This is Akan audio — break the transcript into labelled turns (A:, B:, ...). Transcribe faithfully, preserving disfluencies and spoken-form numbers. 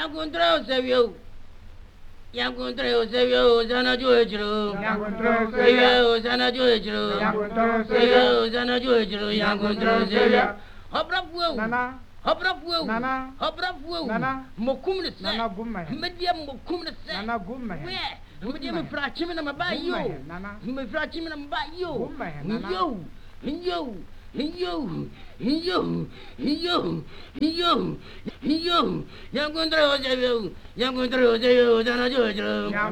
A: Yankuntra Savio. Yankuntra Savio, Zana Jojo.
B: Yankuntra
A: Savio, Zana Jojo.
B: Yankuntra
A: Savio, Zana Jojo. Yankuntra Savio. Hobrafu.
B: Nana.
A: Hobrafu.
B: Nana.
A: Hobrafu.
B: Nana.
A: Mokum the
B: Nana Gumma.
A: Media Mokum the
B: Nana Gumma.
A: Where? Media Frachim and Mabayo.
B: Nana.
A: Frachim and Mabayo.
B: Gumma.
A: Yo. Yo. Yo, yo, yo, yo, yo, young Gondra, young Gondra, young Gondra,